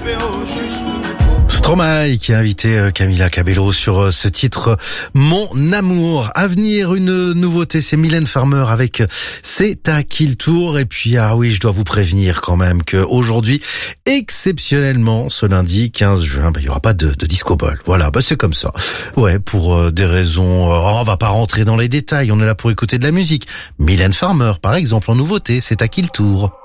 Stromae qui a invité Camila Cabello sur ce titre Mon Amour. À venir, une nouveauté, c'est Mylène Farmer avec C'est à qui le tour. Et puis, ah oui, je dois vous prévenir quand même que aujourd'hui, exceptionnellement, ce lundi 15 juin, il y aura pas de disco ball. Voilà, c'est comme ça. Ouais, pour des raisons, on va pas rentrer dans les détails, on est là pour écouter de la musique. Mylène Farmer, par exemple, en nouveauté, C'est à qui le tour.